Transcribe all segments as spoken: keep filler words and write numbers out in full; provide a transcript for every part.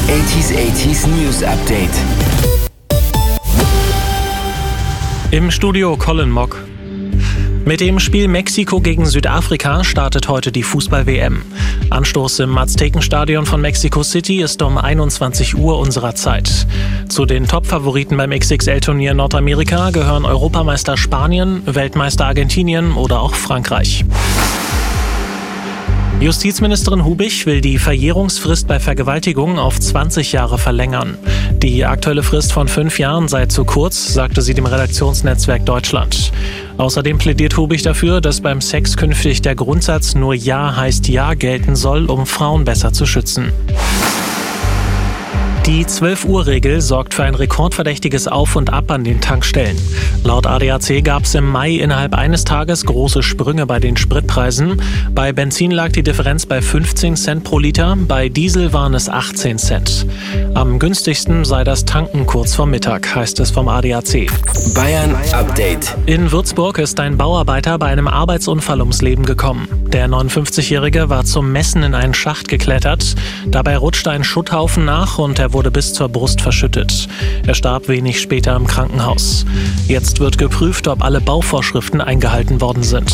achtziger achtziger News Update. Im Studio Colin Mock. Mit dem Spiel Mexiko gegen Südafrika startet heute die Fußball-W M. Anstoß im Aztekenstadion von Mexico City ist um einundzwanzig Uhr unserer Zeit. Zu den Top-Favoriten beim X X L-Turnier Nordamerika gehören Europameister Spanien, Weltmeister Argentinien oder auch Frankreich. Justizministerin Hubich will die Verjährungsfrist bei Vergewaltigung auf zwanzig Jahre verlängern. Die aktuelle Frist von fünf Jahren sei zu kurz, sagte sie dem Redaktionsnetzwerk Deutschland. Außerdem plädiert Hubich dafür, dass beim Sex künftig der Grundsatz nur Ja heißt Ja gelten soll, um Frauen besser zu schützen. Die zwölf-Uhr-Regel sorgt für ein rekordverdächtiges Auf und Ab an den Tankstellen. Laut A D A C gab es im Mai innerhalb eines Tages große Sprünge bei den Spritpreisen. Bei Benzin lag die Differenz bei fünfzehn Cent pro Liter, bei Diesel waren es achtzehn Cent. Am günstigsten sei das Tanken kurz vor Mittag, heißt es vom A D A C. Bayern Update. In Würzburg ist ein Bauarbeiter bei einem Arbeitsunfall ums Leben gekommen. Der neunundfünfzigjährige war zum Messen in einen Schacht geklettert. Dabei rutschte ein Schutthaufen nach und er wurde bis zur Brust verschüttet. Er starb wenig später im Krankenhaus. Jetzt wird geprüft, ob alle Bauvorschriften eingehalten worden sind.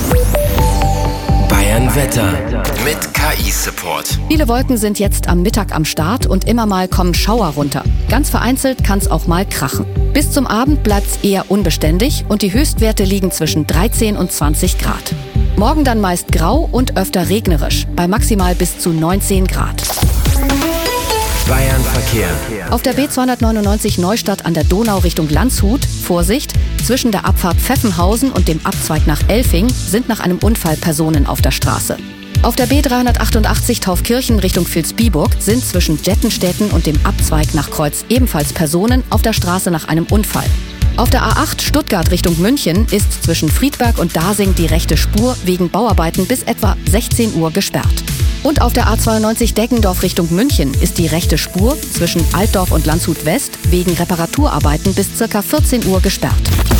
Bayern Wetter mit K I-Support. Viele Wolken sind jetzt am Mittag am Start und immer mal kommen Schauer runter. Ganz vereinzelt kann es auch mal krachen. Bis zum Abend bleibt es eher unbeständig und die Höchstwerte liegen zwischen dreizehn und zwanzig Grad. Morgen dann meist grau und öfter regnerisch, bei maximal bis zu neunzehn Grad. Bayern Verkehr. Auf der B zweihundertneunundneunzig Neustadt an der Donau Richtung Landshut, Vorsicht, zwischen der Abfahrt Pfeffenhausen und dem Abzweig nach Elfing sind nach einem Unfall Personen auf der Straße. Auf der B dreihundertachtundachtzig Taufkirchen Richtung Vilsbiburg sind zwischen Jettenstetten und dem Abzweig nach Kreuz ebenfalls Personen auf der Straße nach einem Unfall. Auf der A acht Stuttgart Richtung München ist zwischen Friedberg und Dasing die rechte Spur wegen Bauarbeiten bis etwa sechzehn Uhr gesperrt. Und auf der A zweiundneunzig Deggendorf Richtung München ist die rechte Spur zwischen Altdorf und Landshut West wegen Reparaturarbeiten bis ca. vierzehn Uhr gesperrt.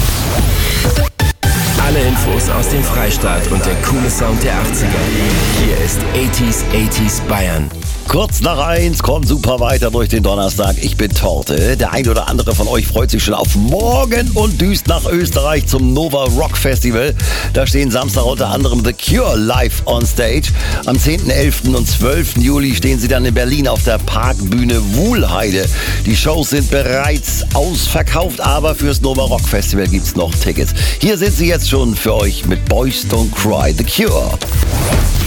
Alle Infos aus dem Freistaat und der coole Sound der achtziger. Hier ist achtziger achtziger Bayern. Kurz nach eins kommt super weiter durch den Donnerstag. Ich bin Torte. Der ein oder andere von euch freut sich schon auf morgen und düst nach Österreich zum Nova Rock Festival. Da stehen Samstag unter anderem The Cure live on stage. Am zehnten, elften und zwölften Juli stehen sie dann in Berlin auf der Parkbühne Wuhlheide. Die Shows sind bereits ausverkauft, aber fürs Nova Rock Festival gibt's noch Tickets. Hier sind sie jetzt schon für euch mit Boys Don't Cry, The Cure.